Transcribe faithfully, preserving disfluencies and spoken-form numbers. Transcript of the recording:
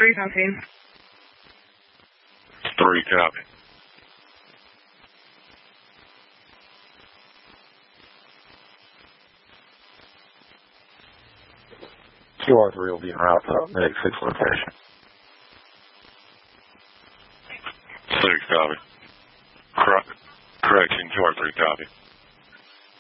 three, copy. Three, copy. Q R three will be en route to Medic six location. Six, copy. Correct. Correction, Q R three, copy.